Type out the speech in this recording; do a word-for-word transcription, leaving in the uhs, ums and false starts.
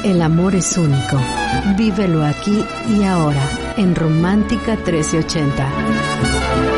El amor es único. Vívelo aquí y ahora en Romántica trece ochenta.